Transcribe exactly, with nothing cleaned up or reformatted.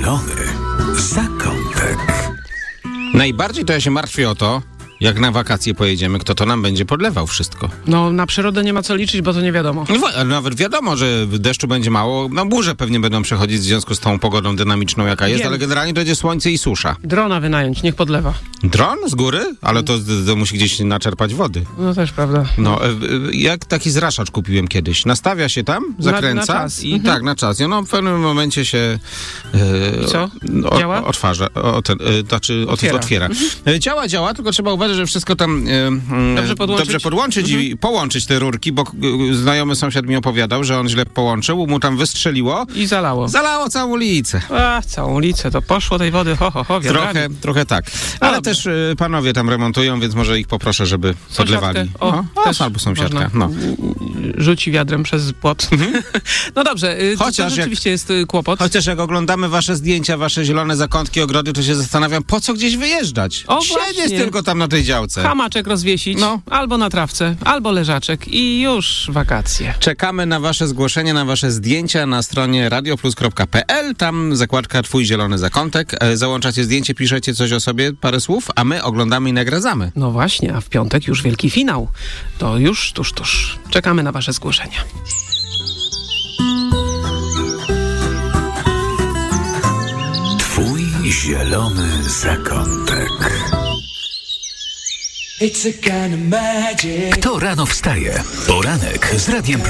zielony zakątek. Najbardziej to ja się martwię o to, jak na wakacje pojedziemy, kto to nam będzie podlewał wszystko. No, na przyrodę nie ma co liczyć, bo to nie wiadomo. No, ale nawet wiadomo, że deszczu będzie mało. No burze pewnie będą przechodzić w związku z tą pogodą dynamiczną, jaka jest, Wiem. ale generalnie to będzie słońce i susza. Drona wynająć, niech podlewa. Dron z góry? Ale to, to musi gdzieś naczerpać wody. No też prawda. No, e, e, jak taki zraszacz kupiłem kiedyś. Nastawia się tam, zakręca na czas. i Mhm. tak, na czas. I ono w pewnym momencie się e, I co? O, Działa? Otwarza, o, ten, e, znaczy Otwiera. otwiera. otwiera. Działa, działa, tylko trzeba uważać, że wszystko tam e, Dobrze podłączyć? dobrze podłączyć Mhm. i połączyć te rurki, bo e, znajomy sąsiad mi opowiadał, że on źle połączył, mu tam wystrzeliło, I zalało. zalało całą ulicę. A, całą ulicę, to poszło tej wody, ho, ho, ho, wiadrami. Trochę, trochę tak. Ale dobrze. też e, panowie tam remontują, więc może ich poproszę, żeby podlewali. O, no, też albo sąsiadka. można. No. Rzuci wiadrem przez płot. No dobrze, y, Chociaż to jak- rzeczywiście jest y, kłopot. Chociaż jak oglądamy wasze zdjęcia, wasze zielone zakątki, ogrody, to się zastanawiam, po co gdzieś wyjeżdżać? O, Siedzieć właśnie. tylko tam na tej działce. Hamaczek rozwiesić, No. albo na trawce, albo leżaczek i już wakacje. Czekamy na wasze zgłoszenia, na wasze zdjęcia na stronie radioplus kropka pe el. Tam zakładka Twój zielony zakątek. E, Załączacie zdjęcie, piszecie coś o sobie, parę słów, a my oglądamy i nagradzamy. No właśnie, a w piątek już wielki finał. To już tuż, tuż. Czekamy na wasze zgłoszenia. Twój zielony zakątek. It's a kind of magic. Kto rano wstaje? Poranek z Radiem